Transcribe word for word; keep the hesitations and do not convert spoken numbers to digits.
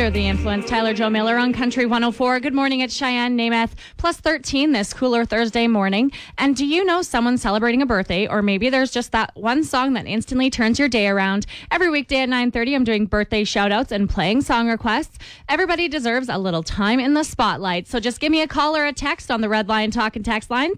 Under the Influence, Tyler Joe Miller on Country one oh four. Good morning, it's Cheyenne Namath, plus thirteen this cooler Thursday morning. And do you know someone celebrating a birthday, or maybe there's just that one song that instantly turns your day around? Every weekday at nine thirty, I'm doing birthday shout-outs and playing song requests. Everybody deserves a little time in the spotlight, so just give me a call or a text on the Red Line Talk and Text line,